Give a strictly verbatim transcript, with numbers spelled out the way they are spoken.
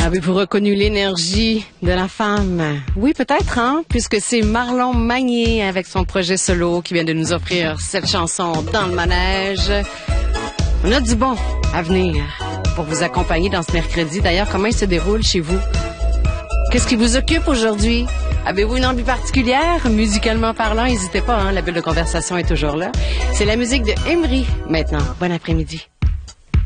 Avez-vous reconnu l'énergie de la femme? Oui, peut-être, hein? Puisque c'est Marlon Magnier avec son projet solo qui vient de nous offrir cette chanson dans le manège. On a du bon à venir pour vous accompagner dans ce mercredi. D'ailleurs, comment il se déroule chez vous? Qu'est-ce qui vous occupe aujourd'hui? Avez-vous une envie particulière, musicalement parlant? N'hésitez pas, hein? La bulle de conversation est toujours là. C'est la musique de Emery maintenant. Bon après-midi.